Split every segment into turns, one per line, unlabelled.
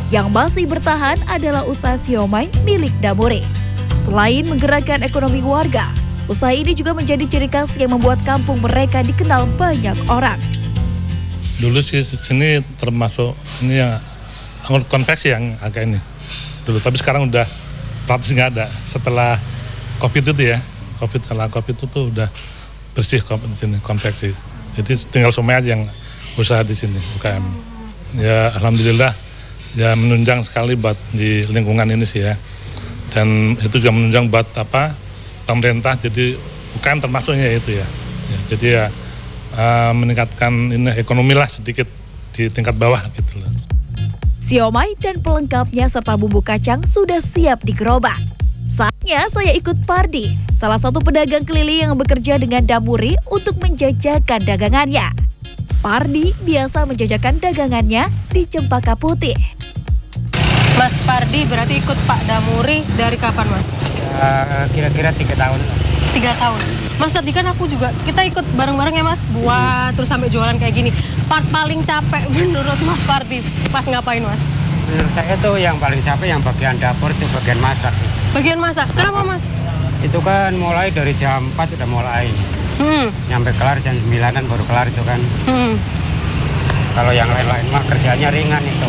Yang masih bertahan adalah usaha siomay milik Damuri. Selain menggerakkan ekonomi warga, usaha ini juga menjadi ciri khas yang membuat kampung mereka dikenal banyak orang.
Dulu sih sini termasuk ini yang konveksi yang agak ini dulu, tapi sekarang udah praktis nggak ada. Setelah COVID itu ya, setelah COVID itu tuh udah bersih di sini konveksi. Jadi tinggal siomay aja yang usaha di sini UKM. Ya alhamdulillah ya menunjang sekali buat di lingkungan ini sih ya. Dan itu juga menunjang buat pemerintah, jadi UKM termasuknya itu ya. Jadi ya meningkatkan ini ekonomi lah sedikit di tingkat bawah gitu loh.
Siomay dan pelengkapnya serta bumbu kacang sudah siap digerobak. Saatnya saya ikut Pardi, salah satu pedagang keliling yang bekerja dengan Damuri untuk menjajakan dagangannya. Pardi biasa menjajakan dagangannya di Cempaka Putih.
Mas Pardi berarti ikut Pak Damuri dari kapan, Mas?
Kira-kira 3 tahun.
3 tahun. Mas, tadi kan aku juga, kita ikut bareng-bareng ya Mas, buat terus sampai jualan kayak gini. Part paling capek menurut Mas Pardi pas ngapain, Mas?
Menurut saya tuh yang paling capek yang bagian dapur itu bagian masak. Bagian
masak? Kenapa, Mas?
Itu kan mulai dari jam 4 udah mulai. Nyampe kelar jam 9-an baru kelar itu kan. Kalau yang lain-lain mah kerjanya ringan itu.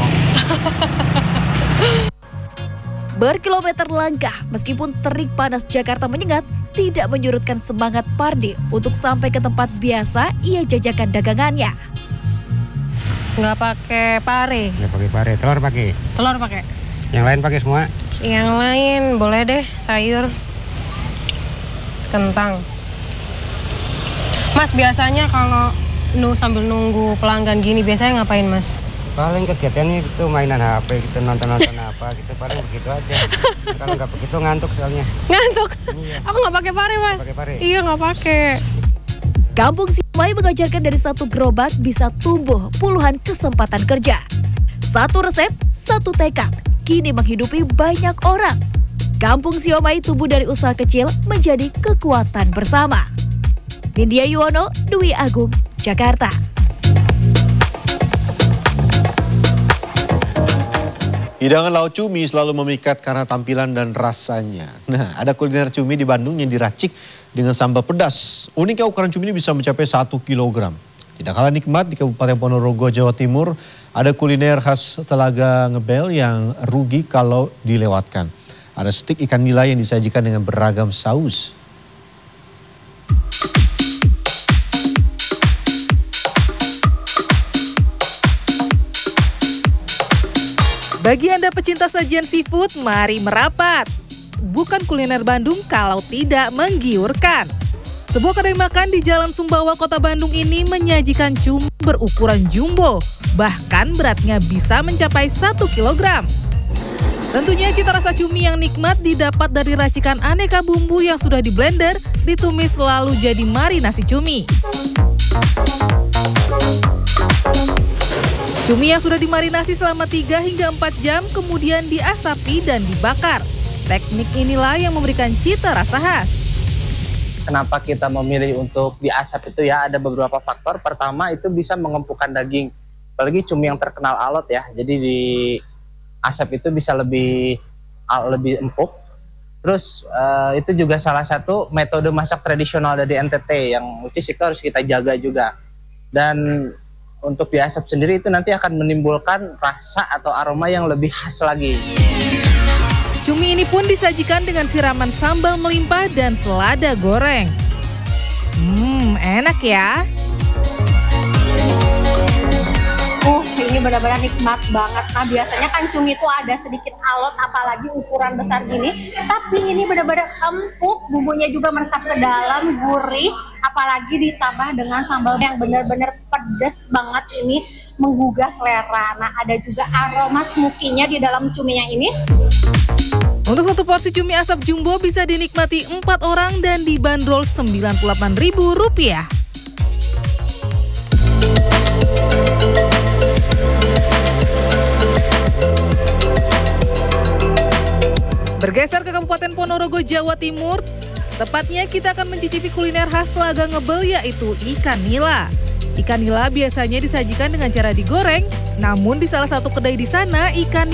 Berkilometer langkah, meskipun terik panas Jakarta menyengat, tidak menyurutkan semangat Pardi untuk sampai ke tempat biasa ia jajakan dagangannya.
Nggak pakai pare?
Nggak pakai pare, telur pakai.
Telur pakai.
Yang lain pakai semua?
Yang lain boleh deh, sayur, kentang. Mas, biasanya kalau sambil nunggu pelanggan gini, biasanya ngapain, Mas?
Paling kegiatannya itu mainan HP, gitu, nonton apa gitu, paling begitu aja. Kalau nggak begitu ngantuk soalnya.
Ngantuk?
Iya.
Aku nggak pakai pare, Mas.
Pakai pare?
Iya, nggak pakai.
Kampung Siomay mengajarkan dari satu gerobak bisa tumbuh puluhan kesempatan kerja. Satu resep, satu tekad, kini menghidupi banyak orang. Kampung Siomay tumbuh dari usaha kecil menjadi kekuatan bersama. Nindya Yuwono, Dwi Agung, Jakarta.
Hidangan lauk cumi selalu memikat karena tampilan dan rasanya. Nah, ada kuliner cumi di Bandung yang diracik dengan sambal pedas. Uniknya ukuran cumi ini bisa mencapai 1 kilogram. Tidak kalah nikmat di Kabupaten Ponorogo, Jawa Timur, ada kuliner khas Telaga Ngebel yang rugi kalau dilewatkan. Ada stik ikan nila yang disajikan dengan beragam saus.
Bagi Anda pecinta sajian seafood, mari merapat. Bukan kuliner Bandung kalau tidak menggiurkan. Sebuah kedai makan di Jalan Sumbawa, Kota Bandung ini menyajikan cumi berukuran jumbo. Bahkan beratnya bisa mencapai 1 kilogram. Tentunya cita rasa cumi yang nikmat didapat dari racikan aneka bumbu yang sudah di blender, ditumis lalu jadi marinasi cumi. Cumi yang sudah dimarinasi selama 3 hingga 4 jam kemudian diasapi dan dibakar. Teknik inilah yang memberikan cita rasa khas.
Kenapa kita memilih untuk diasap itu ya, ada beberapa faktor. Pertama itu bisa mengempukkan daging. Apalagi cumi yang terkenal alot ya. Jadi di asap itu bisa lebih empuk. Terus itu juga salah satu metode masak tradisional dari NTT yang which is itu harus kita jaga juga. Dan untuk diasap sendiri itu nanti akan menimbulkan rasa atau aroma yang lebih khas lagi.
Cumi ini pun disajikan dengan siraman sambal melimpah dan selada goreng. Enak ya.
Ini benar-benar nikmat banget. Nah, biasanya kan cumi itu ada sedikit alot, apalagi ukuran besar gini. Tapi ini benar-benar empuk, bumbunya juga meresap ke dalam, gurih. Apalagi ditambah dengan sambal yang benar-benar pedas banget ini, menggugah selera. Nah, ada juga aroma smoky-nya di dalam cuminya ini.
Untuk satu porsi cumi asap jumbo bisa dinikmati 4 orang dan dibanderol Rp98.000. Bergeser ke Kabupaten Ponorogo, Jawa Timur, tepatnya kita akan mencicipi kuliner khas Telaga Ngebel yaitu ikan nila. Ikan nila biasanya disajikan dengan cara digoreng, namun di salah satu kedai di sana ikan